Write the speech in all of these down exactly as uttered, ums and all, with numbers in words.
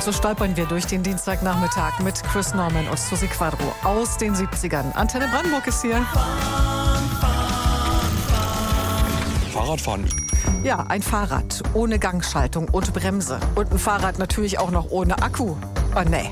Und so stolpern wir durch den Dienstagnachmittag mit Chris Norman und Susi Quadro aus den siebzigern. Antenne Brandenburg ist hier. Fahrradfahren. Ja, ein Fahrrad ohne Gangschaltung und Bremse. Und ein Fahrrad natürlich auch noch ohne Akku. Oh nee.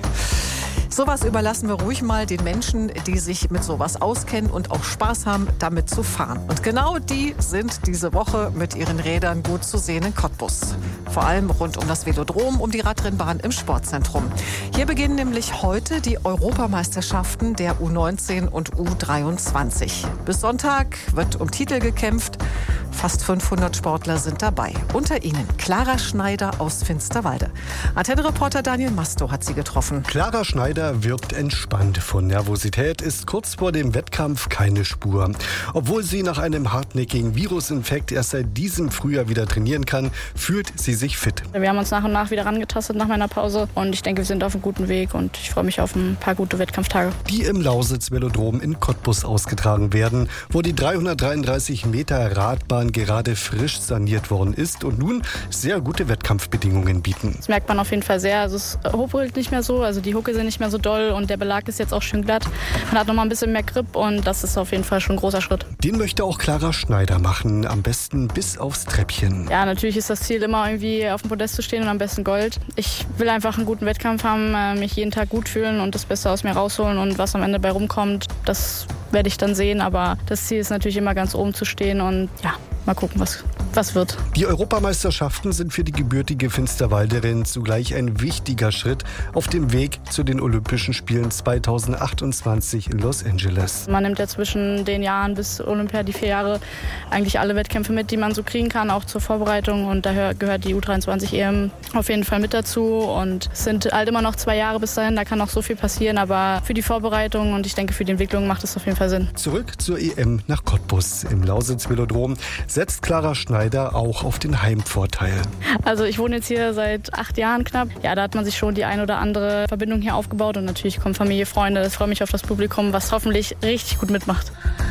Sowas überlassen wir ruhig mal den Menschen, die sich mit sowas auskennen und auch Spaß haben, damit zu fahren. Und genau die sind diese Woche mit ihren Rädern gut zu sehen in Cottbus. Vor allem rund um das Velodrom, um die Radrennbahn im Sportzentrum. Hier beginnen nämlich heute die Europameisterschaften der U neunzehn und U dreiundzwanzig. Bis Sonntag wird um Titel gekämpft. Fast fünfhundert Sportler sind dabei. Unter ihnen Clara Schneider aus Finsterwalde. Antenne-Reporter Daniel Masto hat sie getroffen. Clara Schneider wirkt entspannt. Von Nervosität ist kurz vor dem Wettkampf keine Spur. Obwohl sie nach einem hartnäckigen Virusinfekt erst seit diesem Frühjahr wieder trainieren kann, fühlt sie sich fit. Wir haben uns nach und nach wieder rangetastet nach meiner Pause und ich denke, wir sind auf einem guten Weg und ich freue mich auf ein paar gute Wettkampftage. Die im Lausitz-Velodrom in Cottbus ausgetragen werden, wo die dreihundertdreiunddreißig Meter Radbahn gerade frisch saniert worden ist und nun sehr gute Wettkampfbedingungen bieten. Das merkt man auf jeden Fall sehr. Also es huppelt nicht mehr so, also die Hucke sind nicht mehr so doll und der Belag ist jetzt auch schön glatt. Man hat noch mal ein bisschen mehr Grip und das ist auf jeden Fall schon ein großer Schritt. Den möchte auch Clara Schneider machen, am besten bis aufs Treppchen. Ja, natürlich ist das Ziel immer irgendwie auf dem Podest zu stehen und am besten Gold. Ich will einfach einen guten Wettkampf haben, mich jeden Tag gut fühlen und das Beste aus mir rausholen und was am Ende bei rumkommt, das werde ich dann sehen, aber das Ziel ist natürlich immer ganz oben zu stehen und ja, mal gucken, was, was wird. Die Europameisterschaften sind für die gebürtige Finsterwalderin zugleich ein wichtiger Schritt auf dem Weg zu den Olympischen Spielen zweitausendachtundzwanzig in Los Angeles. Man nimmt ja zwischen den Jahren bis Olympia die vier Jahre eigentlich alle Wettkämpfe mit, die man so kriegen kann, auch zur Vorbereitung und da gehört die U dreiundzwanzig E M auf jeden Fall mit dazu und es sind halt immer noch zwei Jahre bis dahin, da kann noch so viel passieren, aber für die Vorbereitung und ich denke für die Entwicklung macht es auf jeden Fall Sinn. Zurück zur E M nach Cottbus. Im Lausitz-Velodrom setzt Clara Schneider auch auf den Heimvorteil. Also ich wohne jetzt hier seit acht Jahren knapp. Ja, da hat man sich schon die ein oder andere Verbindung hier aufgebaut und natürlich kommen Familie, Freunde. Ich freue mich auf das Publikum, was hoffentlich richtig gut mitmacht.